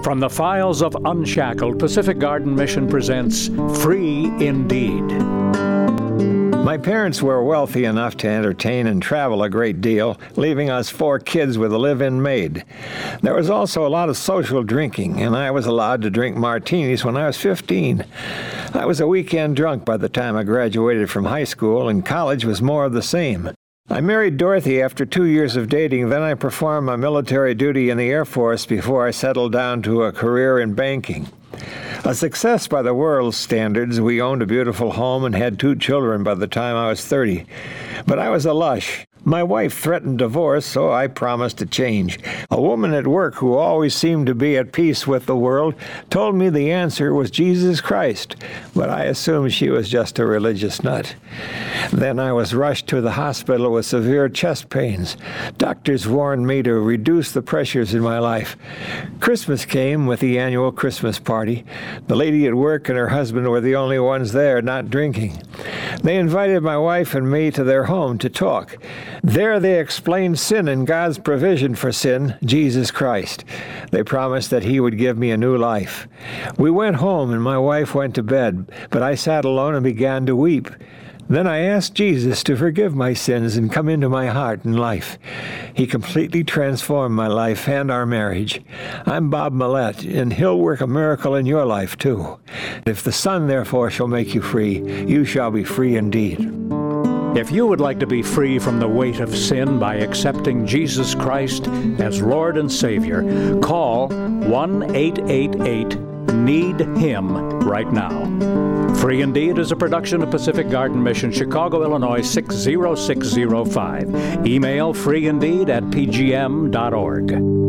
From the files of Unshackled, Pacific Garden Mission presents Free Indeed. My parents were wealthy enough to entertain and travel a great deal, leaving us 4 kids with a live-in maid. There was also a lot of social drinking, and I was allowed to drink martinis when I was 15. I was a weekend drunk by the time I graduated from high school, and college was more of the same. I married Dorothy after 2 years of dating. Then I performed my military duty in the Air Force before I settled down to a career in banking. A success by the world's standards, we owned a beautiful home and had 2 children by the time I was 30. But I was a lush. My wife threatened divorce, so I promised to change. A woman at work who always seemed to be at peace with the world told me the answer was Jesus Christ, but I assumed she was just a religious nut. Then I was rushed to the hospital with severe chest pains. Doctors warned me to reduce the pressures in my life. Christmas came with the annual Christmas party. The lady at work and her husband were the only ones there not drinking. They invited my wife and me to their home to talk. There they explained sin and God's provision for sin, Jesus Christ. They promised that He would give me a new life. We went home and my wife went to bed, but I sat alone and began to weep. Then I asked Jesus to forgive my sins and come into my heart and life. He completely transformed my life and our marriage. I'm Bob Millett, and He'll work a miracle in your life too. If the Son therefore shall make you free, you shall be free indeed. If you would like to be free from the weight of sin by accepting Jesus Christ as Lord and Savior, call 1-888-NEED-HIM right now. Free Indeed is a production of Pacific Garden Mission, Chicago, Illinois 60605. Email freeindeed@pgm.org.